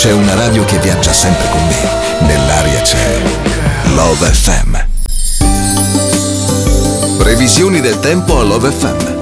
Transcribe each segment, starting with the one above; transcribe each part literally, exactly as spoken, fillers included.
c'è una radio che viaggia sempre con me. Nell'aria c'è Love F M. Previsioni del tempo a Love F M.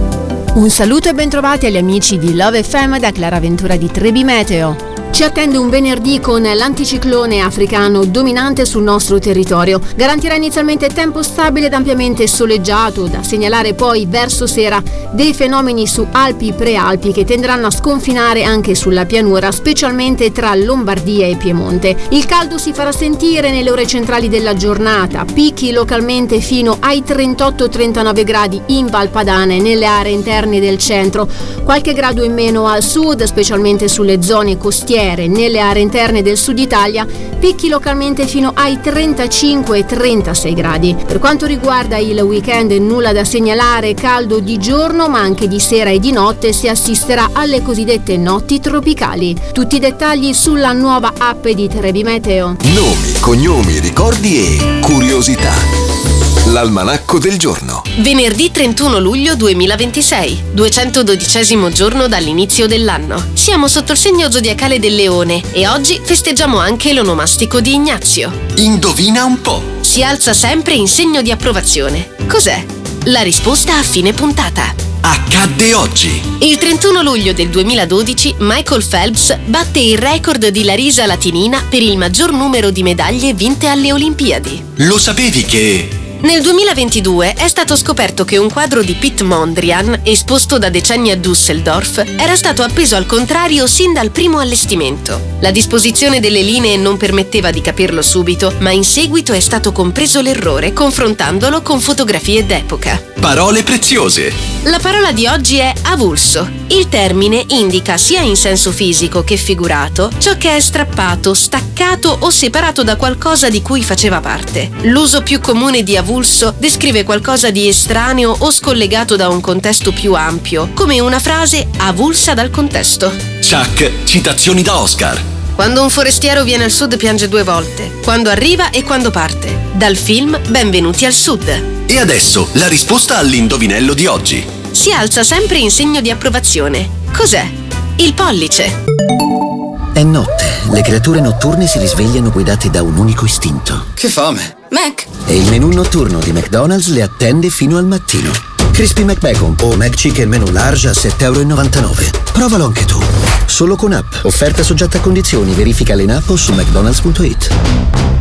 Un saluto e bentrovati agli amici di Love F M da Clara Ventura di Trebi Meteo. Ci attende un venerdì con l'anticiclone africano dominante sul nostro territorio. Garantirà inizialmente tempo stabile ed ampiamente soleggiato, da segnalare poi verso sera dei fenomeni su Alpi prealpi che tenderanno a sconfinare anche sulla pianura, specialmente tra Lombardia e Piemonte. Il caldo si farà sentire nelle ore centrali della giornata, picchi localmente fino ai trentotto trentanove gradi in Val Padana e nelle aree interne del centro, qualche grado in meno al sud, specialmente sulle zone costiere. Nelle aree interne del sud Italia, picchi localmente fino ai trentacinque trentasei gradi. Per quanto riguarda il weekend, nulla da segnalare, caldo di giorno ma anche di sera e di notte, si assisterà alle cosiddette notti tropicali. Tutti i dettagli sulla nuova app di Trebi Meteo. Nomi, cognomi, ricordi e curiosità. L'almanacco del giorno. Venerdì trentuno luglio duemilaventisei, duecentododicesimo giorno dall'inizio dell'anno. Siamo sotto il segno zodiacale del Leone e oggi festeggiamo anche l'onomastico di Ignazio. Indovina un po'. Si alza sempre in segno di approvazione. Cos'è? La risposta a fine puntata. Accadde oggi. Il trentuno luglio del duemiladodici Michael Phelps batte il record di la risa latinina per il maggior numero di medaglie vinte alle Olimpiadi. Lo sapevi che... Nel duemilaventidue è stato scoperto che un quadro di Piet Mondrian, esposto da decenni a Düsseldorf, era stato appeso al contrario sin dal primo allestimento. La disposizione delle linee non permetteva di capirlo subito, ma in seguito è stato compreso l'errore confrontandolo con fotografie d'epoca. Parole preziose. La parola di oggi è avulso. Il termine indica sia in senso fisico che figurato ciò che è strappato, staccato o separato da qualcosa di cui faceva parte. L'uso più comune di avulso descrive qualcosa di estraneo o scollegato da un contesto più ampio, come una frase avulsa dal contesto. Chuck, citazioni da Oscar. Quando un forestiero viene al sud piange due volte, quando arriva e quando parte. Dal film Benvenuti al Sud. E adesso la risposta all'indovinello di oggi. Si alza sempre in segno di approvazione. Cos'è? Il pollice. È notte, le creature notturne si risvegliano guidate da un unico istinto. Che fame. Mac. E il menù notturno di McDonald's le attende fino al mattino. Crispy McBacon o McChicken menù large a sette virgola novantanove euro. Provalo anche tu. Solo con app. Offerta soggetta a condizioni. Verifica in app o su mcdonalds punto it.